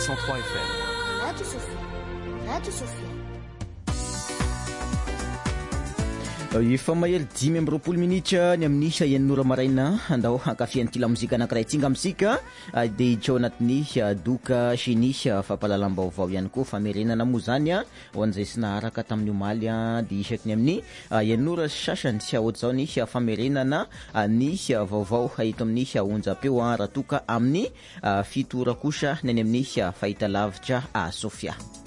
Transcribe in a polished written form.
103 FM. Radio Sophia. Radio Sophia. Efa mahely 10:20 ny amin'ny enora maraina andao hankafian'ity lamozika anankiray tsinga amitsika dia hitsao anatin'ny doka chiny fampalalam-baovao ihany koa famerenana moa zany ho an'izay sy naharaka tamin'ny omaly dia isaky ny amin'ny enora sasany ohatr'izao ny famerenana ny vaovao eto amin'ny onjam-peo raha toka amin'ny 7 ora kosa ny any amin'ny fahitalavitra Sofia.